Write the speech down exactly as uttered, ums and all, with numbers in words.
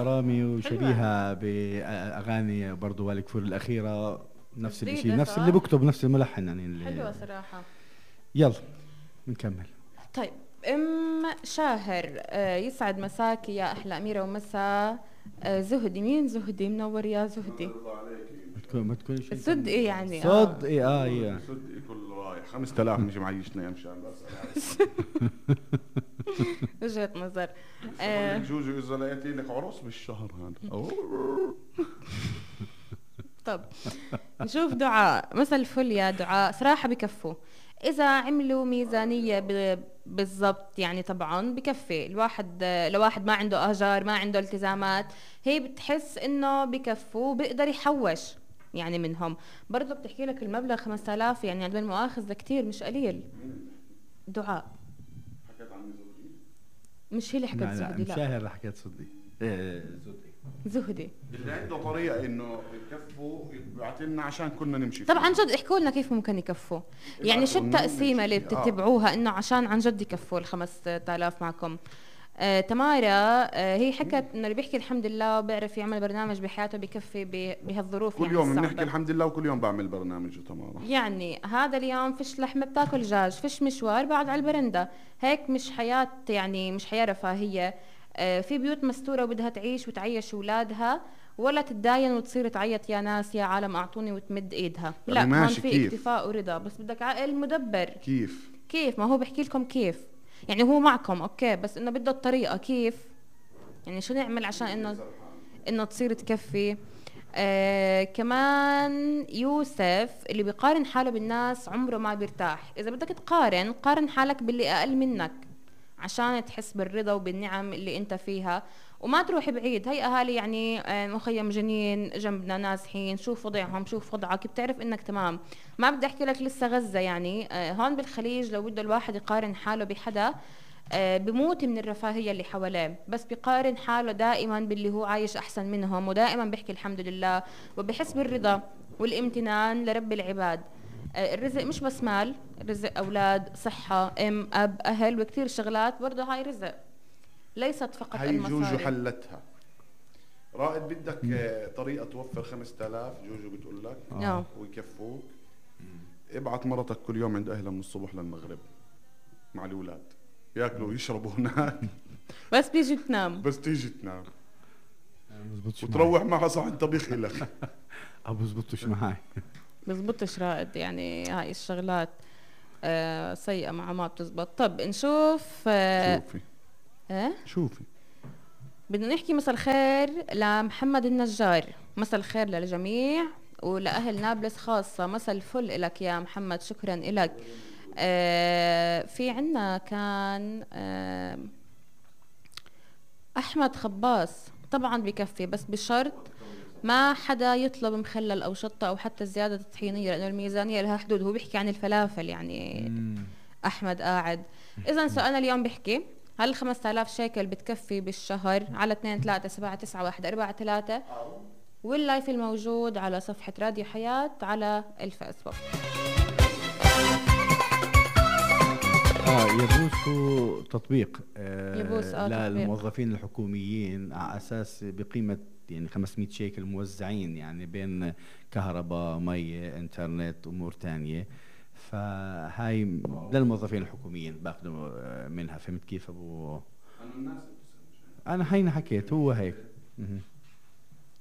غرامي وشبيهة بأغاني برضو وائل كفور الأخيرة، نفس الشيء، نفس اللي بكتب، نفس الملحن يعني اللي حلوة صراحة. يلا بنكمل. طيب ام شاهر، آه يسعد مساكي يا احلى اميره ومساء آه زهدي. مين زهدي؟ منور يا زهدي. ما تكون شيء صد ايه يعني؟ صد ايه اه يا صد ايه كل رايح خمسة آلاف مش معيشنا يا مشان بس. وجهة نظر. آه جوجو اذا لقيتي لك عروس بالشهر هذا. طب نشوف دعاء. مساء الفل يا دعاء. صراحة بكفوا إذا عملوا ميزانية بالضبط، يعني طبعا بكفي الواحد. لواحد ما عنده أهجار ما عنده التزامات، هي بتحس إنه بكفوا بيقدر يحوش يعني منهم. برضه بتحكي لك المبلغ خمسة آلاف يعني عند المؤاخذة كتير مش قليل. دعاء حكيت عني زهدي؟ مش هي اللي حكت زهدي، لا مشاهر حكيت صدي ايه زهدي زهدي اللي عنده طريقة انه يكفوا يبعث لنا عشان كنا نمشي. طبعا عن جد احكوا لنا كيف ممكن يكفوا، يعني شو التقسيمة اللي بتتبعوها انه عشان عن جد يكفوا الخمسة آلاف معكم. آه، تمارا آه، هي حكت انه اللي بيحكي الحمد لله وبيعرف يعمل برنامج بحياته بكفي بهالظروف. كل يعني يوم الصعبة. بنحكي الحمد لله وكل يوم بعمل برنامج تمارا. يعني هذا اليوم فيش لحمة بتاكل دجاج، فيش مشوار بعد على البرندة، هيك مش حياة، يعني مش حياة رفاهية. آه، في بيوت مستورة وبدها تعيش وتعيش أولادها، ولا تتداين وتصير تعيط يا ناس يا عالم أعطوني وتمد إيدها. لا هون في كيف. اكتفاء ورضا، بس بدك عقل مدبر. كيف كيف ما هو بحكي لكم كيف، يعني هو معكم أوكي بس إنه بده الطريقة كيف، يعني شو نعمل عشان إنه إنه تصير تكفي. آه كمان يوسف اللي بيقارن حاله بالناس عمره ما بيرتاح. إذا بدك تقارن قارن حالك باللي أقل منك عشان تحس بالرضا وبالنعم اللي انت فيها، وما تروح بعيد. هي اهالي يعني مخيم جنين جنبنا نازحين، شوف وضعهم شوف وضعك بتعرف انك تمام. ما بدي احكي لك لسه غزة، يعني هون بالخليج لو بده الواحد يقارن حاله بحدا بموت من الرفاهية اللي حواليه، بس بيقارن حاله دائما باللي هو عايش احسن منهم، ودائما بيحكي الحمد لله وبحس بالرضا والامتنان لرب العباد. الرزق مش بس مال، رزق أولاد، صحة، أم، أب، أهل، وكتير شغلات برضه هاي رزق، ليست فقط هاي المصاري. جوجو حلتها. رائد بدك طريقة توفر خمسة آلاف جوجو بتقول لك آه. ويكفوك. ابعت مرتك كل يوم عند أهلها من الصبح للمغرب مع الأولاد ياكلوا ويشربوا هناك بس بيجي تنام، بس تيجي تنام وتروح معها صحن طبيخ إلك. أو بزبطش معاي بزبطش رائد، يعني هاي الشغلات آه سيئة مع ما بتزبط. طب نشوف آه شوفي ايه شوفي بدنا نحكي مساء الخير لمحمد النجار. مساء الخير للجميع ولأهل نابلس خاصة. مساء الفل إلك يا محمد، شكرا إلك. آه في عنا كان آه أحمد خباص، طبعا بكفي بس بشرط ما حدا يطلب مخلل او شطه او حتى زياده طحينيه، لانه الميزانيه لها حدود. هو بيحكي عن الفلافل يعني. مم. احمد قاعد. اذا سؤالنا اليوم بيحكي هل خمسة آلاف شيكل بتكفي بالشهر على اثنين ثلاثة سبعة تسعة واحد أربعة ثلاثة، واللايف الموجود على صفحه راديو حياه على الفيسبوك. اه يبوس تطبيق آه يبوس آه للموظفين الحكوميين على اساس بقيمه يعني خمسمية شيكل موزعين يعني بين كهرباء مية انترنت امور تانية. فهاي للموظفين الحكوميين باخذوا منها. فهمت كيف ابو؟ انا هينا حكيت هو هيك.